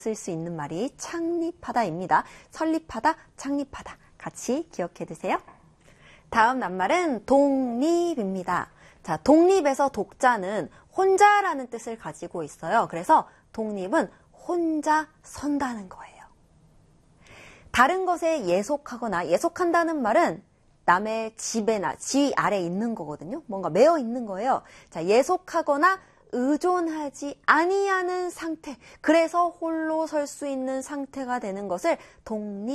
쓸 수 있는 말이 창립하다입니다. 설립하다, 창립하다. 같이 기억해 두세요. 다음 낱말은 독립입니다. 자, 독립에서 독자는 혼자라는 뜻을 가지고 있어요. 그래서 독립은 혼자 선다는 거예요. 다른 것에 예속하거나 예속한다는 말은 남의 집에나 지 아래 있는 거거든요. 뭔가 매여 있는 거예요. 자, 예속하거나 의존하지 아니하는 상태. 그래서 홀로 설 수 있는 상태가 되는 것을 독립